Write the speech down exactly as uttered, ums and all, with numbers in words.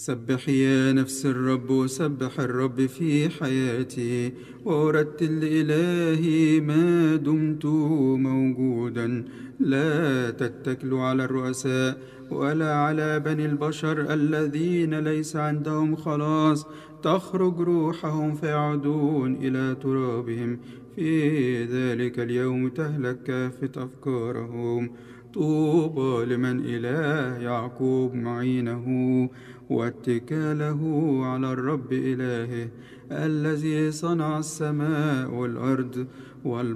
سبح يا نفس الرب، سبح الرب في حياتي، وأرتل لإلهي ما دمت موجودا. لا تتكلوا على الرؤساء ولا على بني البشر الذين ليس عندهم خلاص، تخرج روحهم فيعودون إلى ترابهم. في ذلك اليوم تهلك كافة أفكارهم. طوبى لمن إله يعقوب معينه، واتكاله على الرب إلهه، الذي صنع السماء والأرض والبحر